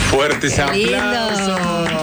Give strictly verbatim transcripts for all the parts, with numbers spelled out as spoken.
Fuertes aplausos.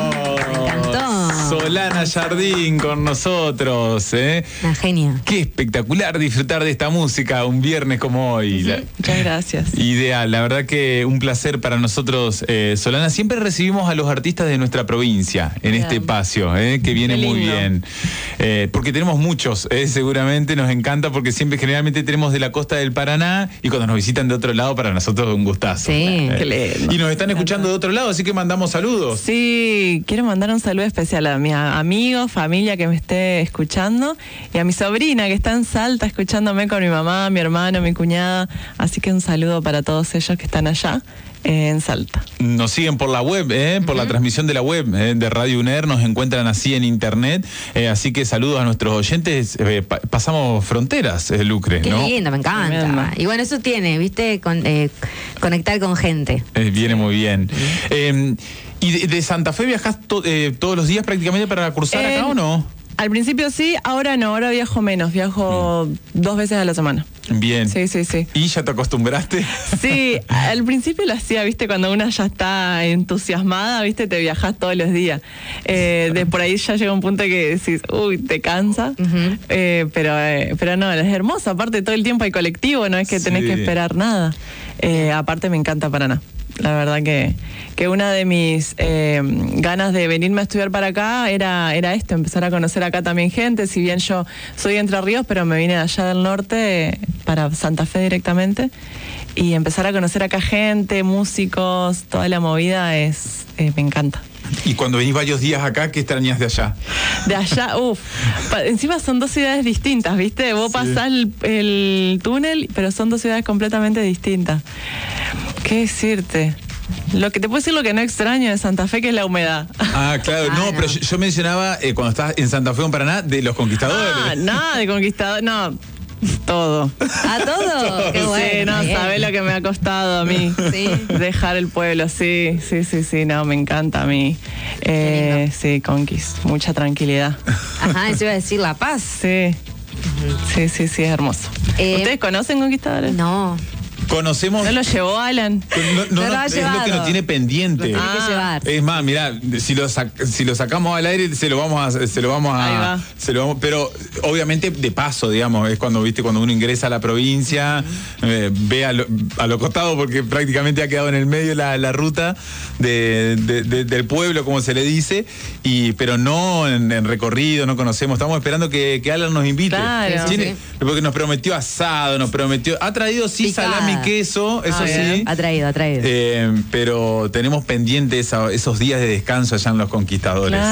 Solana Jardín con nosotros, ¿eh? Una genia. Qué espectacular disfrutar de esta música un viernes como hoy. Uh-huh. La... Muchas gracias. Ideal, la verdad que un placer para nosotros, eh, Solana. Siempre recibimos a los artistas de nuestra provincia en bien. este espacio, ¿eh? que viene muy bien. Eh, porque tenemos muchos, ¿eh? seguramente nos encanta porque siempre generalmente tenemos de la costa del Paraná y cuando nos visitan de otro lado para nosotros es un gustazo. Sí, eh, qué lindo. Y nos están escuchando de otro lado, así que mandamos saludos. Sí, quiero mandar un saludo especial a mis amigos, familia que me esté escuchando y a mi sobrina que está en Salta escuchándome con mi mamá, mi hermano, mi cuñada. Así que un saludo para todos ellos que están allá eh, en Salta. Nos siguen por la web, eh, por uh-huh. la transmisión de la web eh, de Radio UNER, nos encuentran así en internet. Eh, así que saludos a nuestros oyentes. Eh, pa pasamos fronteras, eh, Lucre, Qué ¿no? lindo, me encanta. Y bueno, eso tiene, ¿viste? Con, eh, conectar con gente. Eh, viene muy bien. Uh-huh. eh, ¿Y de, de Santa Fe viajás to, eh, todos los días prácticamente para cursar eh, acá o no? Al principio sí, ahora no, ahora viajo menos, viajo mm. dos veces a la semana. Bien. Sí, sí, sí. ¿Y ya te acostumbraste? Sí, al principio lo hacía, viste, cuando una ya está entusiasmada, viste, te viajás todos los días. Eh, de por ahí ya llega un punto que decís, uy, te cansa. Uh-huh. eh, pero, eh, pero no, es hermoso, aparte todo el tiempo hay colectivo, no es que sí. tenés que esperar nada. Eh, aparte me encanta Paraná. La verdad que, que una de mis eh, ganas de venirme a estudiar para acá era, era esto, empezar a conocer acá también gente. Si bien yo soy de Entre Ríos, pero me vine de allá del norte para Santa Fe directamente. Y empezar a conocer acá gente, músicos, toda la movida es eh, me encanta. Y cuando venís varios días acá, ¿qué extrañas de allá? De allá, uff. Encima son dos ciudades distintas, ¿viste? Vos sí. pasás el, el túnel, pero son dos ciudades completamente distintas. ¿Qué decirte? Lo que te puedo decir lo que no extraño de Santa Fe, que es la humedad. Ah, claro, ah, no, no, pero yo, yo mencionaba eh, cuando estás en Santa Fe, en Paraná, de los conquistadores. Ah, no, de conquistadores, no. Todo. ¿A todo? Qué bueno. Sí, no, bien. sabés lo que me ha costado a mí. Sí. Dejar el pueblo, sí, sí, sí, sí, no, me encanta a mí. Eh, sí, Conquist, mucha tranquilidad. Ajá, eso iba a decir La Paz. Sí, uh-huh. sí, sí, sí, es hermoso. Eh, ¿Ustedes conocen Conquistadores? No. Conocemos. ¿No lo llevó Alan? No, no, no, no es lo que nos tiene pendiente. Lo tiene que llevar. Es más, mirá, si lo, sac, si lo sacamos al aire, se lo vamos a, se lo vamos a, Ahí va. se lo vamos, pero obviamente de paso, digamos, es cuando viste cuando uno ingresa a la provincia, uh-huh. eh, ve a lo, a lo costado porque prácticamente ha quedado en el medio la, la ruta de, de, de, del pueblo, como se le dice, y pero no en, en recorrido, no conocemos. Estamos esperando que, que Alan nos invite. Claro. Tiene, Sí. Porque nos prometió asado, nos prometió, ha traído sí Picada. salami, queso, eso ah, sí. Ha traído, ha traído. Eh, pero tenemos pendiente esa, esos días de descanso allá en Los Conquistadores. Claro.